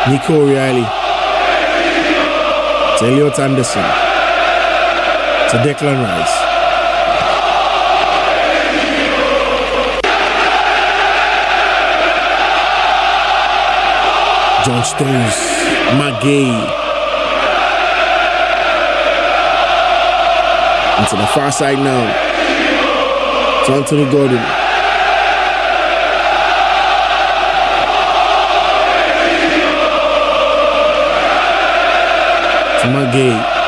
Nico O'Reilly. To Elliot Anderson. To Declan Rice. John Stones. McGay. Into the far side now. To Anthony Gordon. To McGay.